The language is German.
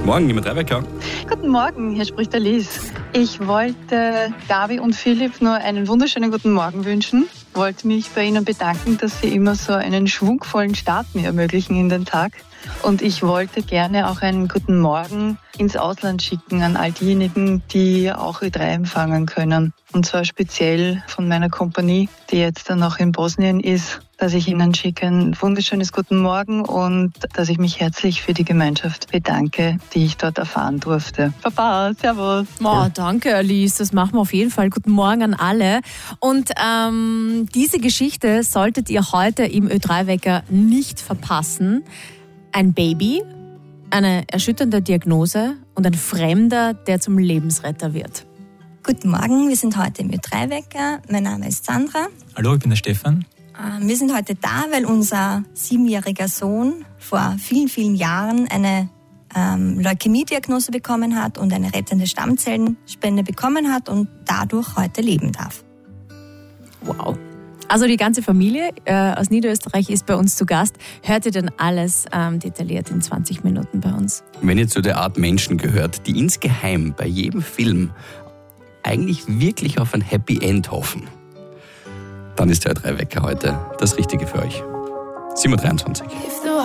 Morgen, Nima Dreiwecker. Guten Morgen, hier spricht Alice. Ich wollte Gabi und Philipp nur einen wunderschönen guten Morgen wünschen. Wollte mich bei Ihnen bedanken, dass Sie immer so einen schwungvollen Start mir ermöglichen in den Tag. Und ich wollte gerne auch einen guten Morgen ins Ausland schicken an all diejenigen, die auch Ö3 empfangen können. Und zwar speziell von meiner Kompanie, die jetzt dann noch in Bosnien ist, dass ich Ihnen schicke ein wunderschönes guten Morgen und dass ich mich herzlich für die Gemeinschaft bedanke, die ich dort erfahren durfte. Baba, servus. Oh, danke, Alice. Das machen wir auf jeden Fall. Guten Morgen an alle. Und diese Geschichte solltet ihr heute im Ö3-Wecker nicht verpassen. Ein Baby, eine erschütternde Diagnose und ein Fremder, der zum Lebensretter wird. Guten Morgen, wir sind heute im Ö3-Wecker. Mein Name ist Sandra. Hallo, ich bin der Stefan. Wir sind heute da, weil unser 7-jähriger Sohn vor vielen, vielen Jahren eine Leukämie-Diagnose bekommen hat und eine rettende Stammzellenspende bekommen hat und dadurch heute leben darf. Wow. Also die ganze Familie aus Niederösterreich ist bei uns zu Gast. Hört ihr denn alles detailliert in 20 Minuten bei uns? Wenn ihr zu der Art Menschen gehört, die insgeheim bei jedem Film eigentlich wirklich auf ein Happy End hoffen, dann ist der Ö3-Wecker heute das Richtige für euch. 7:23 Uhr.